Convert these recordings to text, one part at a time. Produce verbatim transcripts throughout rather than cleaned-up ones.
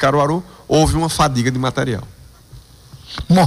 Caruaru, houve uma fadiga de material. Bom,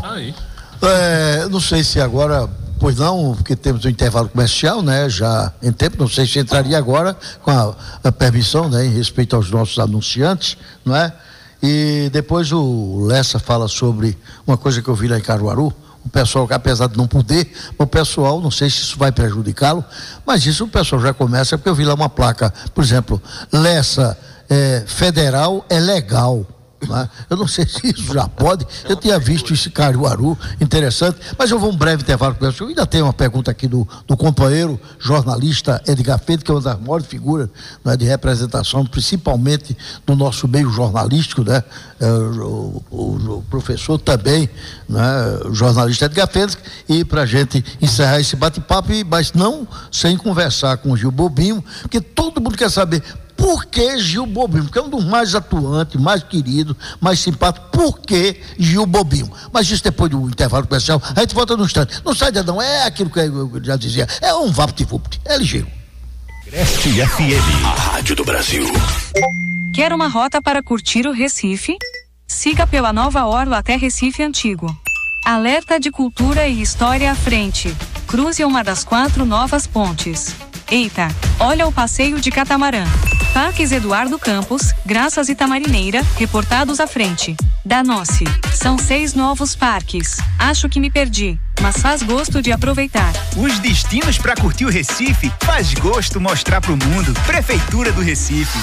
é, não sei se agora, pois não, porque temos um intervalo comercial, né, já em tempo, não sei se entraria agora com a, a permissão, né, em respeito aos nossos anunciantes, não é? E depois o Lessa fala sobre uma coisa que eu vi lá em Caruaru, o pessoal, apesar de não poder, o pessoal, não sei se isso vai prejudicá-lo, mas isso o pessoal já começa, porque eu vi lá uma placa, por exemplo, Lessa é, Federal é legal. Né? Eu não sei se isso já pode, eu tinha visto isso em Caruaru, interessante, mas eu vou um breve intervalo. Eu ainda tenho uma pergunta aqui do, do companheiro jornalista Edgar Pedro, que é uma das maiores figuras, né, de representação, principalmente do nosso meio jornalístico, né? É, o, o, o professor também, né, o jornalista Edgar Pedro, e para a gente encerrar esse bate-papo, mas não sem conversar com o Gil Bobinho, porque todo mundo quer saber por que Gil Bobinho, porque é um dos mais atuantes, mais queridos, mais simpáticos. Por que Gil Bobinho? Mas isso depois do intervalo comercial, a gente volta no instante. Não sai, não, é aquilo que eu já dizia, é um vapt-vupt, é ligeiro. Agreste F M, a rádio do Brasil. Quer uma rota para curtir o Recife? Siga pela nova orla até Recife Antigo. Alerta de cultura e história à frente. Cruze uma das quatro novas pontes. Eita, olha o passeio de catamarã. Parques Eduardo Campos, Graças e Tamarineira, reportados à frente. Danossi, são seis novos parques. Acho que me perdi, mas faz gosto de aproveitar. Os destinos para curtir o Recife, faz gosto mostrar pro mundo. Prefeitura do Recife.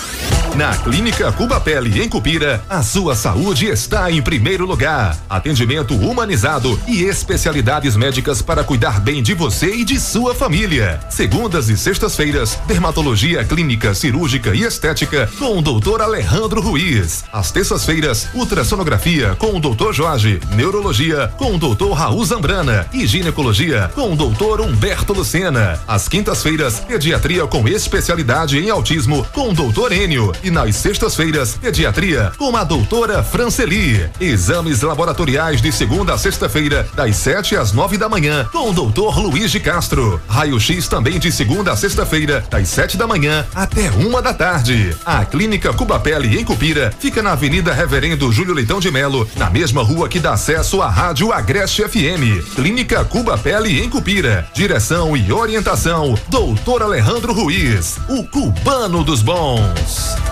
Na Clínica Cuba Pele, em Cupira, a sua saúde está em primeiro lugar. Atendimento humanizado e especialidades médicas para cuidar bem de você e de sua família. Segundas e sextas-feiras, dermatologia clínica, cirúrgica e estética com o doutor Alejandro Ruiz. Às terças-feiras, ultrassonografia com o doutor Jorge, neurologia com o doutor Raul Zambrana e ginecologia com o doutor Humberto Lucena. Às quintas-feiras, pediatria com especialidade em autismo com o doutor Enio. E nas sextas-feiras, pediatria com a doutora Franceli. Exames laboratoriais de segunda a sexta-feira, das sete às nove da manhã, com o doutor Luiz de Castro. Raio-X também de segunda a sexta-feira, das sete da manhã até uma da tarde. A Clínica Cuba Pele, em Cupira, fica na Avenida Reverendo Júlio Leitão de Melo, na mesma rua que dá acesso à Rádio Agreste F M. Clínica Cuba Pele, em Cupira. Direção e orientação, doutor Alejandro Ruiz, o cubano dos bons.